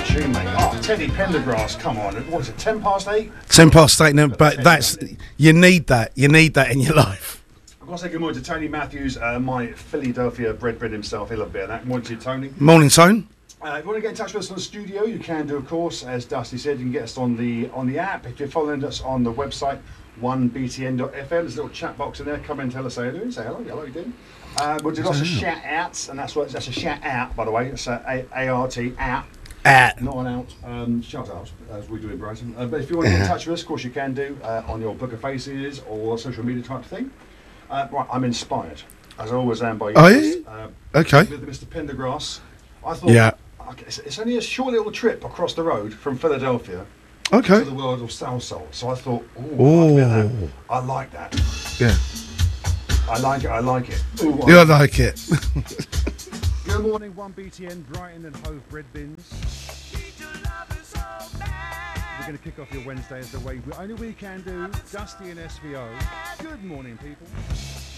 tune, mate. Oh, Teddy Pendergrass, come on. What is it, 10 past 8? 10 past 8, no, but you need that in your life. I've got to say good morning to Tony Matthews, my Philadelphia bred himself. He'll have a bit of that. Good morning to you, Tony. Morning, Tone. If you want to get in touch with us on the studio, you can do, of course. As Dusty said, you can get us on the app. If you're following us on the website, 1btn.fm, there's a little chat box in there. Come in, tell us how you're doing. Say hello, how you doing? We'll do lots of shout outs, and that's a shout out, by the way. It's A-R-T, out. Not an out. Shout out, as we do in Brighton. But if you want to get in touch with us, of course you can do on your Book of Faces or social media type thing. Right, I'm inspired, as I always am by you. Are you? Okay. With Mr. Pendergrass. I thought, it's only a short little trip across the road from Philadelphia to the world of salsa. So I thought, I like that. Yeah. I like it. Ooh, I like it. Good morning, 1BTN, Brighton and Hove Bread Bins. We're going to kick off your Wednesday as the way only we can do. Dusty and SVO. Good morning, people.